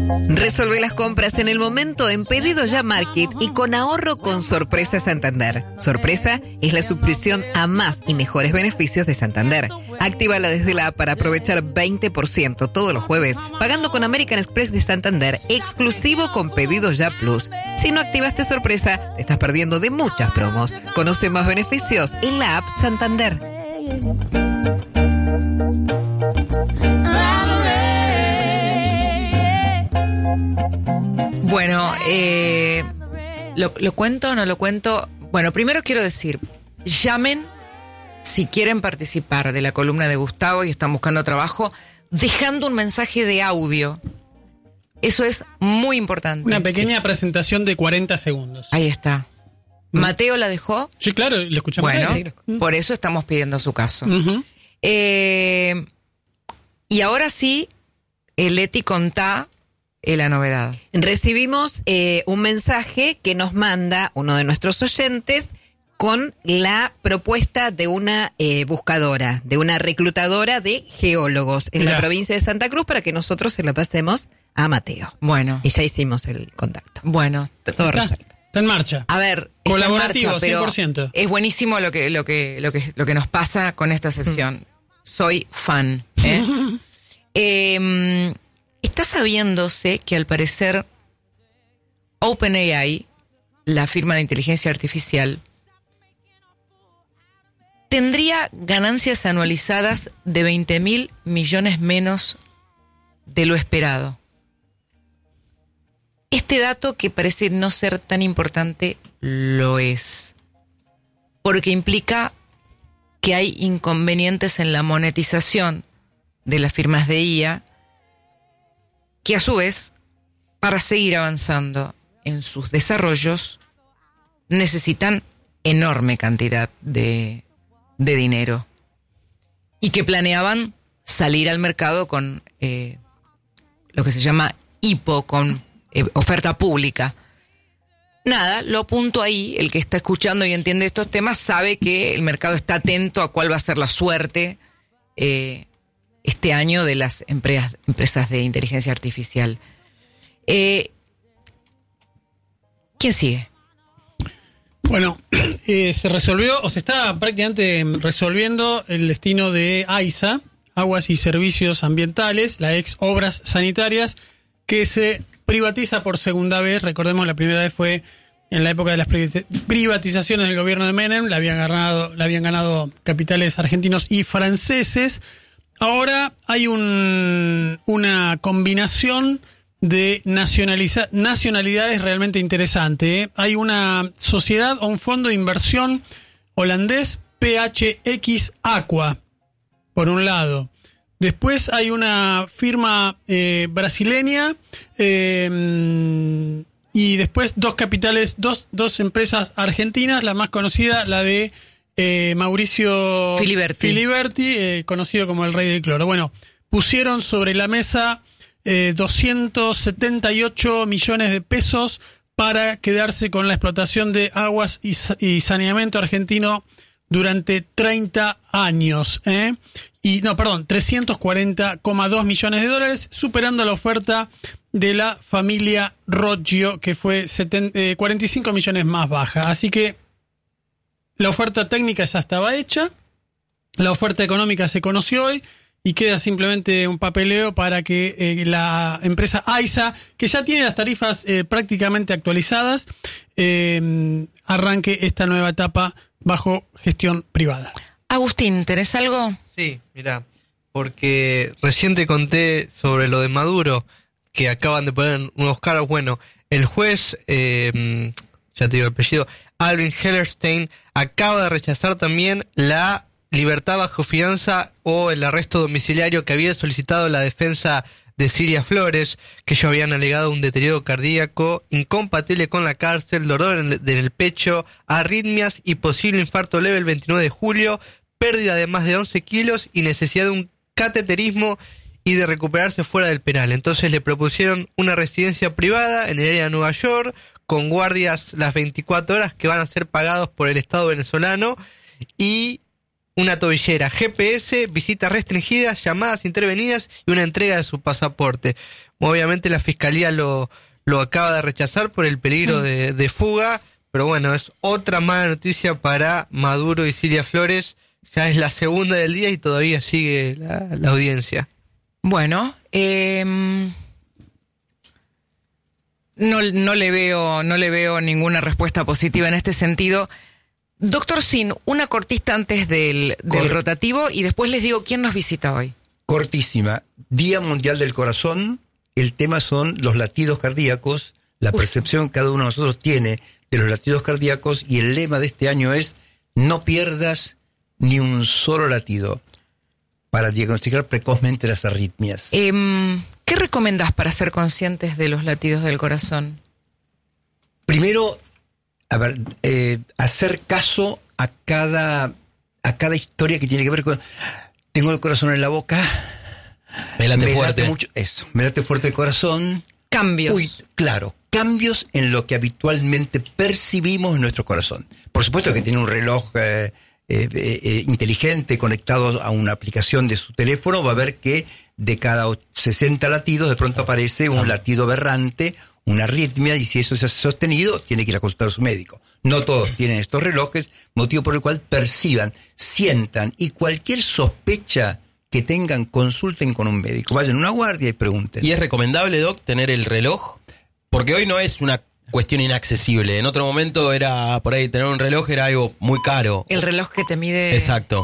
Resolve las compras en el momento en Pedido Ya Market y con ahorro con Sorpresa Santander. Sorpresa es la suscripción a más y mejores beneficios de Santander. Actívala desde la app para aprovechar 20% todos los jueves, pagando con American Express de Santander, exclusivo con Pedido Ya Plus. Si no activaste Sorpresa, te estás perdiendo de muchas promos. Conoce más beneficios en la app Santander. Bueno, ¿lo cuento o no lo cuento? Bueno, primero quiero decir, llamen si quieren participar de la columna de Gustavo y están buscando trabajo, dejando un mensaje de audio. Eso es muy importante. Una pequeña presentación de 40 segundos. Ahí está. ¿Mateo la dejó? Sí, claro, lo escuchamos. Bueno, por eso estamos pidiendo su caso. Uh-huh. Y ahora sí, Leti, contá la novedad. Recibimos un mensaje que nos manda uno de nuestros oyentes con la propuesta de una buscadora, de una reclutadora de geólogos en la provincia de Santa Cruz para que nosotros se la pasemos a Mateo. Bueno. Y ya hicimos el contacto. Bueno. Todo resuelto. Está en marcha. A ver, colaborativo, está en marcha, 100%. Es buenísimo lo que nos pasa con esta sección. Soy fan. Está sabiéndose que al parecer OpenAI, la firma de inteligencia artificial, tendría ganancias anualizadas de 20.000 millones menos de lo esperado. Este dato, que parece no ser tan importante, lo es. Porque implica que hay inconvenientes en la monetización de las firmas de IA, que a su vez, para seguir avanzando en sus desarrollos, necesitan enorme cantidad de dinero. Y que planeaban salir al mercado con lo que se llama IPO, con oferta pública. Nada, lo apunto ahí. El que está escuchando y entiende estos temas sabe que el mercado está atento a cuál va a ser la suerte este año de las empresas de inteligencia artificial. ¿Quién sigue? Bueno, se resolvió, o se está prácticamente resolviendo el destino de AISA, Aguas y Servicios Ambientales, la ex Obras Sanitarias, que se privatiza por segunda vez. Recordemos, la primera vez fue en la época de las privatizaciones del gobierno de Menem, la habían ganado capitales argentinos y franceses. Ahora hay una combinación de nacionalidades realmente interesante. Hay una sociedad o un fondo de inversión holandés, PHX Aqua, por un lado. Después hay una firma brasileña y después dos empresas argentinas, la más conocida, la de Mauricio Filiberti, conocido como el Rey del Cloro. Bueno, pusieron sobre la mesa 278 millones de pesos para quedarse con la explotación de aguas y saneamiento argentino durante 30 años. 340,2 millones de dólares, superando la oferta de la familia Roggio, que fue 45 millones más baja. Así que la oferta técnica ya estaba hecha, la oferta económica se conoció hoy y queda simplemente un papeleo para que la empresa AISA, que ya tiene las tarifas prácticamente actualizadas, arranque esta nueva etapa bajo gestión privada. Agustín, ¿tenés algo? Sí, mirá, porque recién te conté sobre lo de Maduro, que acaban de poner unos caros. Bueno, el juez, ya te digo el apellido, Alvin Hellerstein, acaba de rechazar también la libertad bajo fianza o el arresto domiciliario que había solicitado la defensa de Siria Flores, que ellos habían alegado un deterioro cardíaco incompatible con la cárcel, dolor en el pecho, arritmias y posible infarto leve el 29 de julio, pérdida de más de 11 kilos y necesidad de un cateterismo y de recuperarse fuera del penal. Entonces le propusieron una residencia privada en el área de Nueva York, con guardias las 24 horas que van a ser pagados por el Estado venezolano, y una tobillera, GPS, visitas restringidas, llamadas intervenidas y una entrega de su pasaporte. Obviamente la fiscalía lo acaba de rechazar por el peligro de fuga, pero bueno, es otra mala noticia para Maduro y Silvia Flores. Ya es la segunda del día y todavía sigue la audiencia. Bueno, no le veo ninguna respuesta positiva en este sentido. Doctor Sin, una cortista antes del rotativo y después les digo quién nos visita hoy. Cortísima. Día Mundial del Corazón. El tema son los latidos cardíacos, la percepción que cada uno de nosotros tiene de los latidos cardíacos, y el lema de este año es: no pierdas ni un solo latido, para diagnosticar precozmente las arritmias. ¿Qué recomendás para ser conscientes de los latidos del corazón? Primero, hacer caso a cada historia que tiene que ver con: tengo el corazón en la boca, me late mucho, eso, me late fuerte el corazón. Cambios. Claro, cambios en lo que habitualmente percibimos en nuestro corazón. Por supuesto que tiene un reloj inteligente conectado a una aplicación de su teléfono, va a ver que de cada 60 latidos de pronto aparece un latido aberrante, una arritmia, y si eso se hace sostenido, tiene que ir a consultar a su médico. No todos tienen estos relojes, motivo por el cual perciban, sientan, y cualquier sospecha que tengan, consulten con un médico. Vayan a una guardia y pregunten. ¿Y es recomendable, Doc, tener el reloj? Porque hoy no es una cuestión inaccesible. En otro momento era, por ahí, tener un reloj era algo muy caro. El reloj que te mide... Exacto.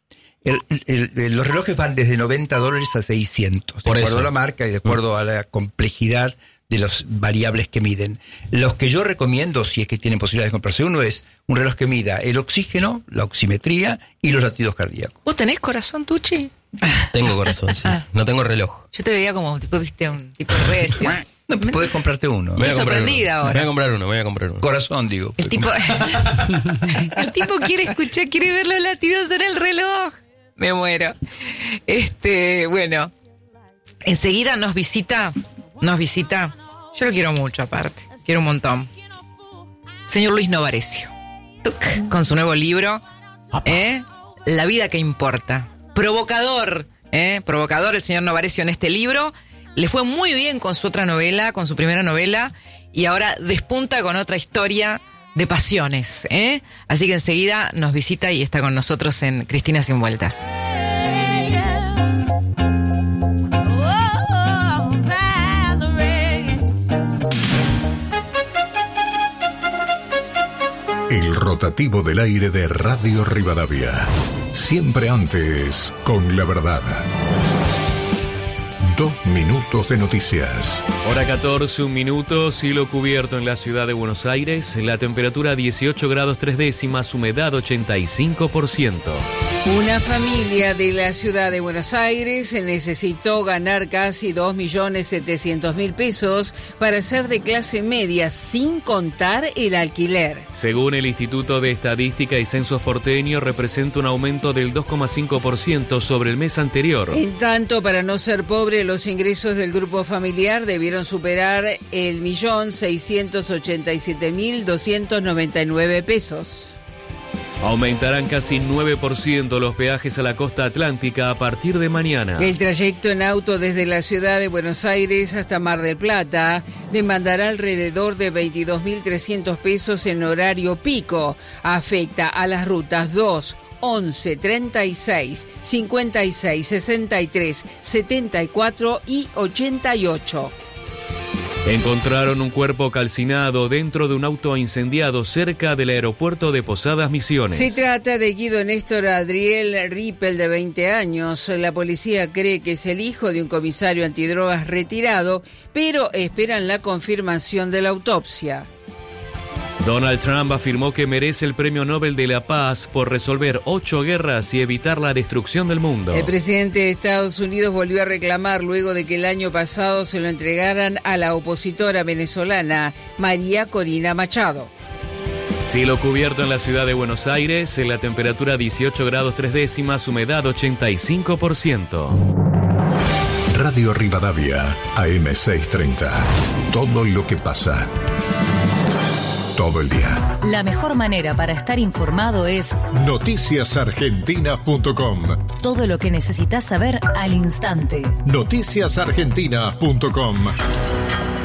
Los relojes van desde $90 a 600, de acuerdo a la marca y de acuerdo a la complejidad de las variables que miden. Los que yo recomiendo, si es que tienen posibilidad de comprarse uno, es un reloj que mida el oxígeno, la oximetría y los latidos cardíacos. ¿Vos tenés corazón, Tucci? Tengo corazón, sí. No tengo reloj. Yo te veía como, tipo, viste, un tipo recio. No, podés comprarte uno. Estoy sorprendida ahora. Me voy a comprar uno. Corazón, digo. El tipo quiere escuchar, quiere ver los latidos en el reloj. Me muero. Bueno, enseguida nos visita. Yo lo quiero mucho, aparte. Quiero un montón. Señor Luis Novarecio. Con su nuevo libro, La vida que importa. Provocador el señor Novarecio en este libro. Le fue muy bien con su otra novela, con su primera novela, y ahora despunta con otra historia de pasiones, Así que enseguida nos visita y está con nosotros en Cristina Sin Vueltas. El rotativo del aire de Radio Rivadavia. Siempre antes, con la verdad. 2 minutos de noticias. Hora 14, 1 minuto, cielo cubierto en la ciudad de Buenos Aires, la temperatura 18 grados 3 décimas, humedad 85%. Una familia de la ciudad de Buenos Aires necesitó ganar casi 2.700.000 pesos para ser de clase media, sin contar el alquiler. Según el Instituto de Estadística y Censos porteño, representa un aumento del 2,5% sobre el mes anterior. En tanto, para no ser pobre, los ingresos del grupo familiar debieron superar el 1.687.299 pesos. Aumentarán casi 9% los peajes a la costa atlántica a partir de mañana. El trayecto en auto desde la ciudad de Buenos Aires hasta Mar del Plata demandará alrededor de 22.300 pesos en horario pico. Afecta a las rutas 2, 11, 36, 56, 63, 74 y 88. Encontraron un cuerpo calcinado dentro de un auto incendiado cerca del aeropuerto de Posadas Misiones. Se trata de Guido Néstor Adriel Rippel, de 20 años. La policía cree que es el hijo de un comisario antidrogas retirado, pero esperan la confirmación de la autopsia. Donald Trump afirmó que merece el Premio Nobel de la Paz por resolver 8 guerras y evitar la destrucción del mundo. El presidente de Estados Unidos volvió a reclamar luego de que el año pasado se lo entregaran a la opositora venezolana María Corina Machado. Cielo cubierto en la ciudad de Buenos Aires, en la temperatura 18 grados 3 décimas, humedad 85%. Radio Rivadavia, AM630. Todo lo que pasa. todo el día. La mejor manera para estar informado es noticiasargentina.com. todo lo que necesitas saber al instante. Noticiasargentina.com.